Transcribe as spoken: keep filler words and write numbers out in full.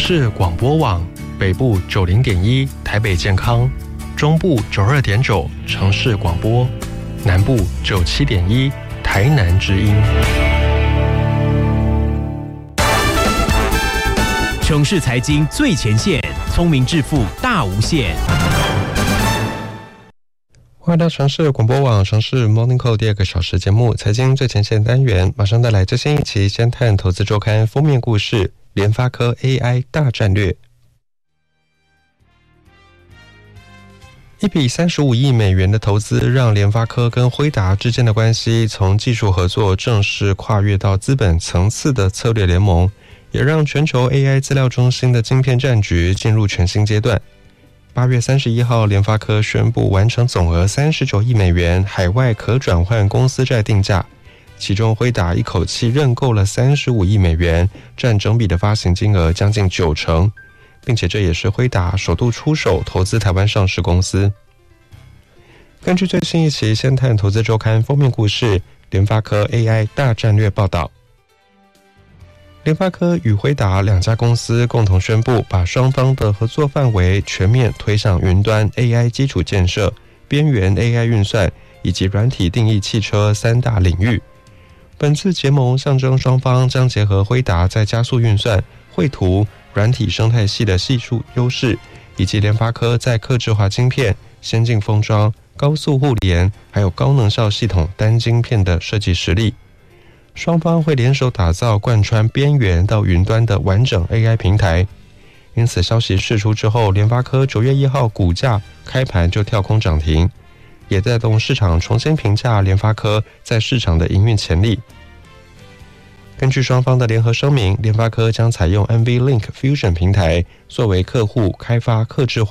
市广播网，北部九零点一台北健康，中部九二点九城市广播，南部九七点一台南之音。 城市财经最前线，聪明致富大无限。 欢迎到城市广播网城市 Morning Call 第二个小时节目财经最前线单元，马上带来最新一期先探投资周刊封面故事，联发科 A I 大战略。一笔三十五亿美元的投资，让联发科跟辉达之间的关系从技术合作正式跨越到资本层次的策略联盟，也让全球 A I 资料中心的晶片战局进入全新阶段。八月三十一号，联发科宣布完成总额三十九亿美元海外可转换公司债定价，其中辉达一口气认购了三十五亿美元，占整笔的发行金额将近九成，并且这也是辉达首度出手投资台湾上市公司。根据最新一期先探投资周刊封面故事，联发科 A I 大战略报道。联发科与辉达两家公司共同宣布，把双方的合作范围全面推向云端 A I 基础建设、边缘 A I 运算以及软体定义汽车三大领域。本次结盟象征双方将结合辉达在加速运算、绘图、软体生态系的系数优势，以及联发科在客制化晶片、先进封装、高速互联还有高能效系统单晶片的设计实力。双方会联手打造贯穿边缘到云端的完整 A I 平台。因此消息释出之后，联发科九月一号股价开盘就跳空涨停，也带动市场重新评价联发科在市场的营运潜力。根据双方的联合声明，联发科将采用 N V Link Fusion 平台作为客户开发客制化